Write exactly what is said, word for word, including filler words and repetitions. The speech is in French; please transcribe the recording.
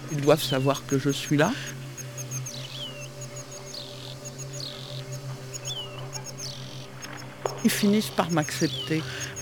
Ils doivent savoir que je suis là. Ils finissent par m'accepter.